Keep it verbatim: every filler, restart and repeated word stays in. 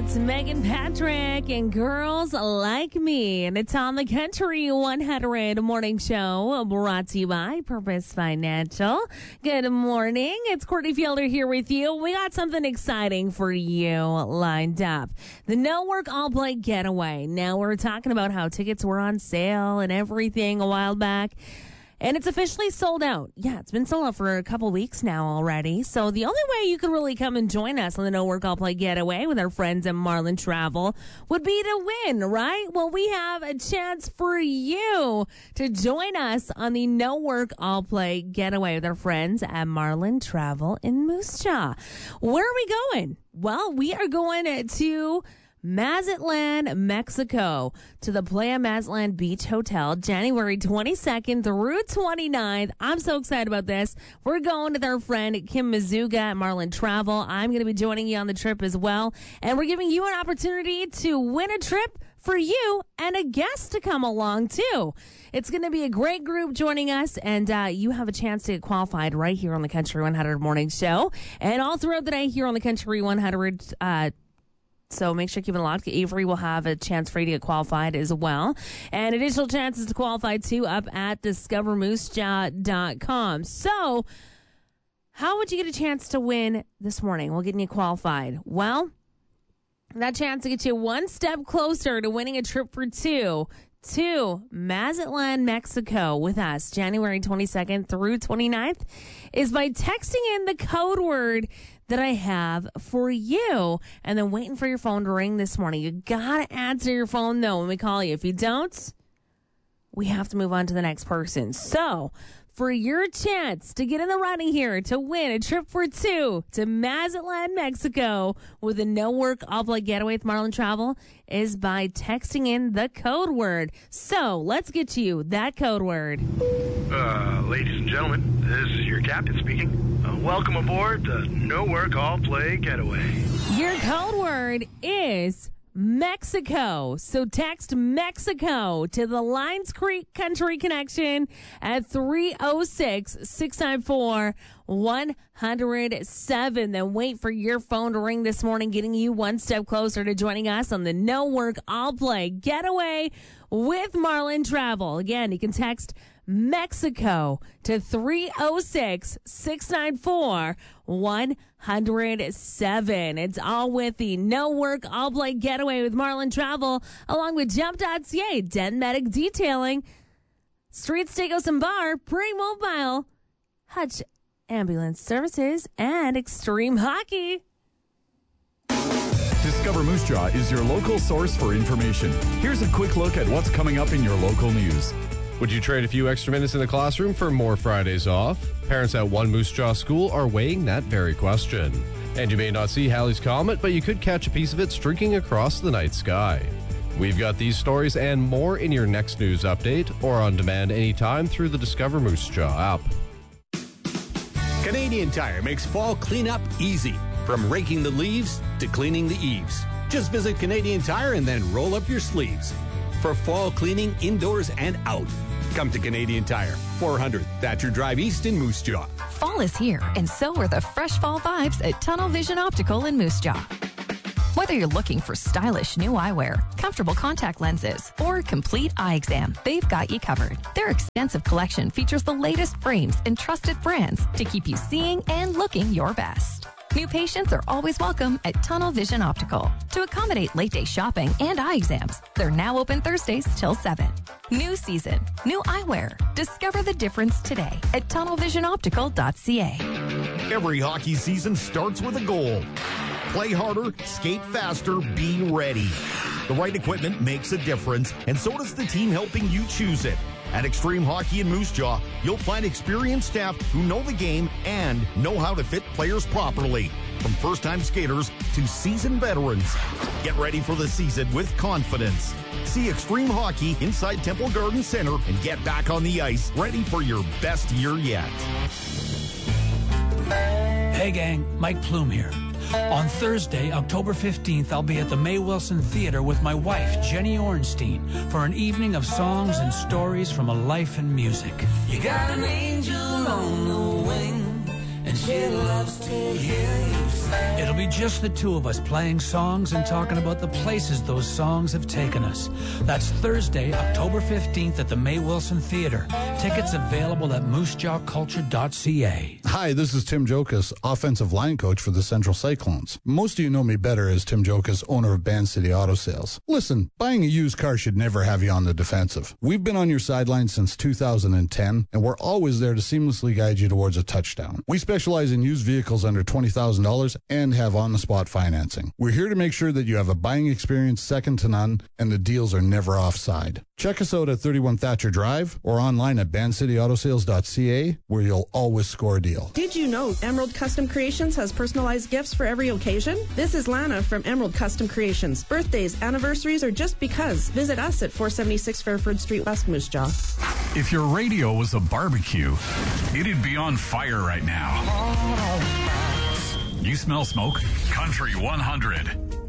It's Megan Patrick and Girls Like Me, and it's on the Country one hundred Morning Show, brought to you by Purpose Financial. Good morning. It's Courtney Fielder here with you. We got something exciting for you lined up. The No Work All Play Getaway. Now, we're talking about how tickets were on sale and everything a while back. And it's officially sold out. Yeah, it's been sold out for a couple weeks now already. So the only way you could really come and join us on the No Work All Play Getaway with our friends at Marlin Travel would be to win, right? Well, we have a chance for you to join us on the No Work All Play Getaway with our friends at Marlin Travel in Moose Jaw. Where are we going? Well, we are going to Mazatlan, Mexico, to the Playa Mazatlan Beach Hotel, January twenty-second through twenty-ninth. I'm so excited about this. We're going with our friend Kim Mazuga at Marlin Travel. I'm going to be joining you on the trip as well. And we're giving you an opportunity to win a trip for you and a guest to come along, too. It's going to be a great group joining us, and uh, you have a chance to get qualified right here on the Country one hundred Morning Show. And all throughout the day here on the Country one hundred uh So make sure you keep it locked. Avery will have a chance for you to get qualified as well. And additional chances to qualify, too, up at discover moose jaw dot com. So how would you get a chance to win this morning? We'll get you qualified. Well, that chance to get you one step closer to winning a trip for two to Mazatlan, Mexico with us January twenty-second through twenty-ninth is by texting in the code word that I have for you and then waiting for your phone to ring this morning. You got to answer your phone, though, when we call you. If you don't, we have to move on to the next person. So for your chance to get in the running here to win a trip for two to Mazatlan, Mexico with a No Work All Play Getaway with Marlin Travel is by texting in the code word. So let's get you that code word. Uh, ladies and gentlemen, this is your captain speaking. Uh, welcome aboard the No Work All Play Getaway. Your code word is Mexico. So text Mexico to the Lines Creek Country Connection at three oh six, six nine four, one oh seven. Then wait for your phone to ring this morning, getting you one step closer to joining us on the No Work All Play Getaway with Marlin Travel. Again, you can text Mexico to three oh six, six nine four, one oh seven. It's all with the No Work All Play Getaway with Marlin Travel, along with Jump dot C A, Den Medic Detailing, Street Steakhouse and Bar, Pre-Mobile, Hutch Ambulance Services, and Extreme Hockey. Discover Moose Jaw is your local source for information. Here's a quick look at what's coming up in your local news. Would you trade a few extra minutes in the classroom for more Fridays off? Parents at One Moose Jaw School are weighing that very question. And you may not see Halley's Comet, but you could catch a piece of it streaking across the night sky. We've got these stories and more in your next news update or on demand anytime through the Discover Moose Jaw app. Canadian Tire makes fall cleanup easy. From raking the leaves to cleaning the eaves. Just visit Canadian Tire and then roll up your sleeves. For fall cleaning indoors and out. Come to Canadian Tire, four hundred Thatcher Drive East in Moose Jaw. Fall is here, and so are the fresh fall vibes at Tunnel Vision Optical in Moose Jaw. Whether you're looking for stylish new eyewear, comfortable contact lenses, or complete eye exam, they've got you covered. Their extensive collection features the latest frames and trusted brands to keep you seeing and looking your best. New patients are always welcome at Tunnel Vision Optical to accommodate late day shopping and eye exams. They're now open Thursdays till seven. New season, new eyewear. Discover the difference today at tunnel vision optical dot c a. Every hockey season starts with a goal. Play harder, skate faster, be ready. The right equipment makes a difference, and so does the team helping you choose it. At Extreme Hockey in Moose Jaw, you'll find experienced staff who know the game and know how to fit players properly. From first-time skaters to seasoned veterans. Get ready for the season with confidence. See Extreme Hockey inside Temple Garden Center and get back on the ice, ready for your best year yet. Hey gang, Mike Plume here. On Thursday, October fifteenth, I'll be at the May Wilson Theater with my wife, Jenny Ornstein, for an evening of songs and stories from a life in music. You got an angel on the wing, and she loves to hear you sing. It'll be just the two of us playing songs and talking about the places those songs have taken us. That's Thursday, October fifteenth at the May Wilson Theater. Tickets available at moose jaw culture dot c a. Hi, this is Tim Jokas, offensive line coach for the Central Cyclones. Most of you know me better as Tim Jokas, owner of Band City Auto Sales. Listen, buying a used car should never have you on the defensive. We've been on your sideline since two thousand ten, and we're always there to seamlessly guide you towards a touchdown. We specialize in used vehicles under twenty thousand dollars and have on-the-spot financing. We're here to make sure that you have a buying experience second to none, and the deals are never offside. Check us out at thirty-one Thatcher Drive or online at band city auto sales dot c a, where you'll always score a deal. Did you know Emerald Custom Creations has personalized gifts for every occasion? This is Lana from Emerald Custom Creations. Birthdays, anniversaries, or just because. Visit us at four seventy-six Fairford Street, West Moose Jaw. If your radio was a barbecue, it'd be on fire right now. You smell smoke? Country one hundred.